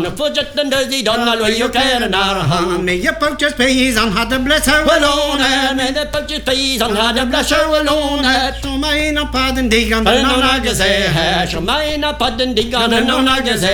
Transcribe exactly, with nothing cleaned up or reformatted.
Voorzitter die dan al je keren naar hand. Met je pootjes pees aan hadden blessen we lonen. Met de pootjes pees aan hadden blessen we lonen. Zo mij naar paden die gaan en nou naar gezegd. Zo mij naar paden die gaan en nou naar gezegd.